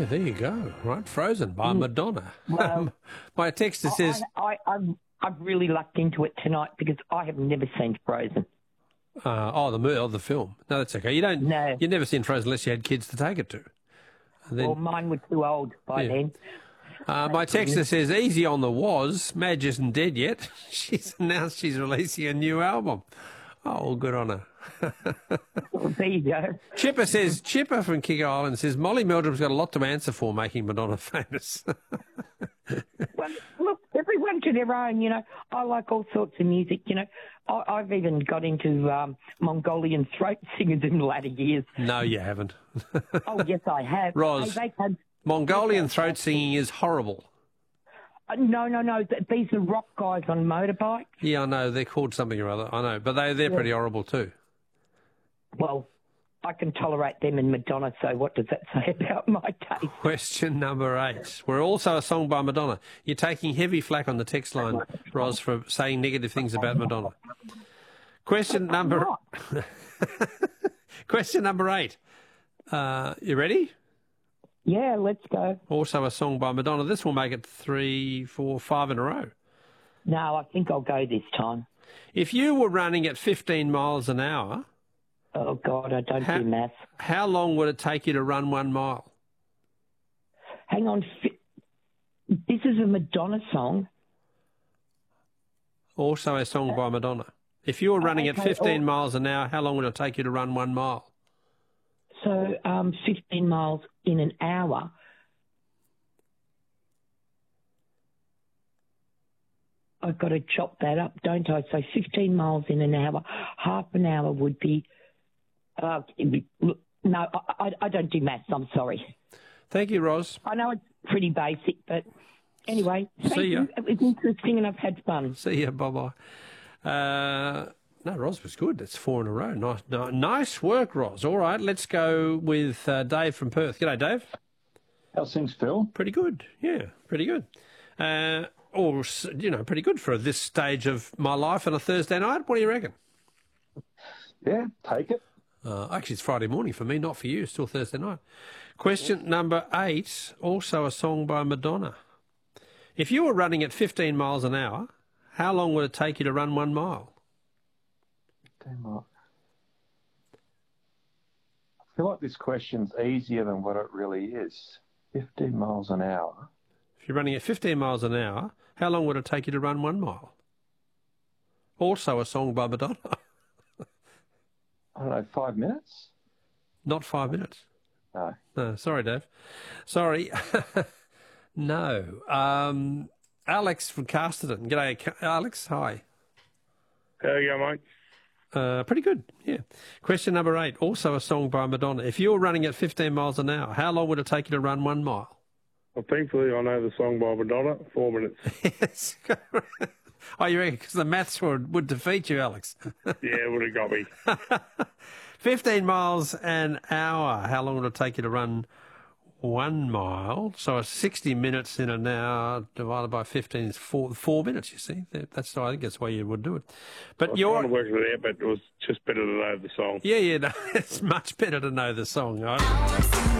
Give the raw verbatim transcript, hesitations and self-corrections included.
there you go. Right, Frozen by mm. Madonna. Well, my texter says... I, I, I've, I've really lucked into it tonight because I have never seen Frozen. Uh, oh, the oh, the film. No, that's okay. You don't. No. You've never seen Frozen unless you had kids to take it to. And then, well, mine were too old by yeah. then. Uh, my texter says, easy on the was. Madge isn't dead yet. She's announced she's releasing a new album. Oh, well, good on her. Well, there you go. Chipper says, Chipper from Kicker Island says, Molly Meldrum's got a lot to answer for making Madonna famous. Well, look, everyone to their own, you know. I like all sorts of music, you know. I, I've even got into um, Mongolian throat singers in the latter years. No, you haven't. Oh, yes, I have. Ros, they, had, Mongolian throat singing is horrible. Uh, no, no, no. These are rock guys on motorbikes. Yeah, I know. They're called something or other. I know. But they, they're yeah. pretty horrible too. Well, I can tolerate them and Madonna, so what does that say about my taste? Question number eight. We're also a song by Madonna. You're taking heavy flack on the text line, Ros, for saying negative things about Madonna. Question number... Question number eight. Uh, you ready? Yeah, let's go. Also a song by Madonna. This will make it three, four, five in a row. No, I think I'll go this time. If you were running at fifteen miles an hour... Oh, God, I don't how, do maths. How long would it take you to run one mile? Hang on. This is a Madonna song. Also a song by Madonna. If you were running okay, at fifteen or, miles an hour, how long would it take you to run one mile? So um, fifteen miles in an hour. I've got to chop that up, don't I? So fifteen miles in an hour. Half an hour would be... Uh, no, I, I don't do maths. I'm sorry. Thank you, Ros. I know it's pretty basic, but anyway. See ya. It was interesting and I've had fun. See ya. Bye-bye. Uh, no, Ros was good. That's four in a row. Nice, nice work, Ros. All right, let's go with uh, Dave from Perth. G'day, Dave. How's things, Phil? Pretty good. Yeah, pretty good. Uh, or, you know, pretty good for this stage of my life on a Thursday night. What do you reckon? Yeah, take it. Uh, actually, it's Friday morning for me, not for you. Still Thursday night. Question number eight, also a song by Madonna. If you were running at fifteen miles an hour, how long would it take you to run one mile? fifteen miles. I feel like this question's easier than what it really is. fifteen miles an hour. If you're running at fifteen miles an hour, how long would it take you to run one mile? Also a song by Madonna. I don't know, five minutes? Not five minutes. No. No, sorry, Dave. Sorry. No. Um, Alex from Casterton. G'day, Alex. Hi. How you go, mate? Uh, pretty good, yeah. Question number eight, also a song by Madonna. If you were running at fifteen miles an hour, how long would it take you to run one mile? Well, thankfully, I know the song by Madonna, four minutes. Yes. Oh, you reckon because the maths would, would defeat you, Alex? Yeah, it would have got me. fifteen miles an hour. How long would it take you to run one mile? So it's sixty minutes in an hour divided by fifteen is four, four minutes, you see. That's, I think that's the way you would do it. But I was you're trying to work it out, but it was just better to know the song. Yeah, yeah, no, it's much better to know the song. Right?